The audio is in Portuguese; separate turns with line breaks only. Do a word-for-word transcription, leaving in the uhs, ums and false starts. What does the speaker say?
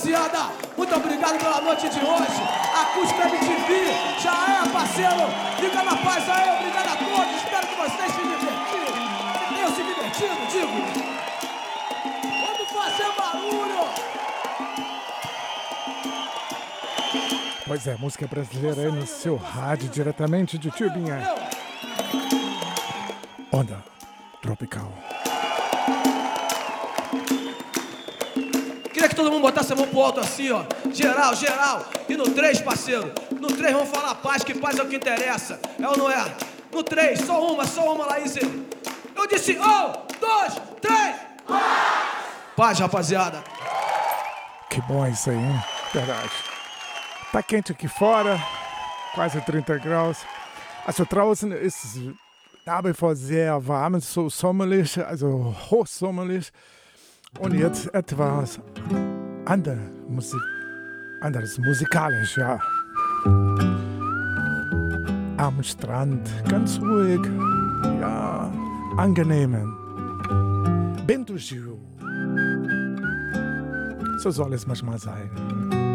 rapaziada. Muito obrigado pela noite de hoje. Acústica M T V, já é, parceiro. Fica na paz aí, obrigado a todos. Espero que vocês se divertiram. Que tenham se divertido, digo. Vamos fazer barulho.
Pois é, música brasileira aí no seu rádio, diretamente de Tubinha. Onda tropical.
Queria que todo mundo botasse a mão pro alto assim, ó. Geral, geral. E no três, parceiro. No três vamos falar paz, que paz é o que interessa. É ou não é? No três, só uma, só uma, Laís. Eu disse um, dois, três. Paz! Paz, rapaziada.
Que bom isso aí, hein? Verdade. Tá quente aqui fora, quase trinta graus. Also draußen ist es nach wie vor sehr warm, so sommerlich, also hochsommerlich. Und jetzt etwas andere Musik, anderes musikalisch, ja. Am Strand, ganz ruhig, ja, angenehm. Bento Gil. So soll es manchmal sein.